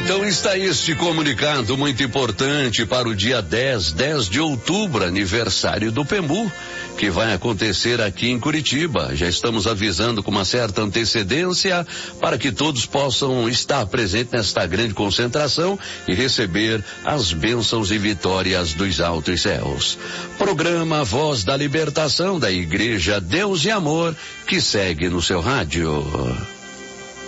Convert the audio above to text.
Então está este comunicado muito importante para o dia 10 de outubro, aniversário do PEMU, que vai acontecer aqui em Curitiba. Já estamos avisando com uma certa antecedência para que todos possam estar presentes nesta grande concentração e receber as bênçãos e vitórias dos altos céus. Programa Voz da Libertação da Igreja Deus e Amor, que segue no seu rádio.